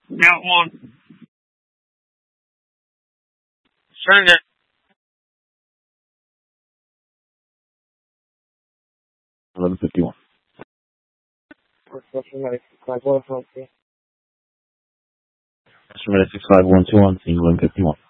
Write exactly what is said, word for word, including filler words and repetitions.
Got one. Send it. eleven fifty-one. Reception medic six five one, help you. Reception medic six five one two on scene eleven fifty-one.